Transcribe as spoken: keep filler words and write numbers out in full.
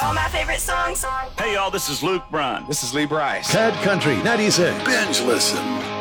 All my favorite songs. Hey, y'all, this is Luke Bryan. This is Lee Bryce. Tad Country ninety-six. Binge listen.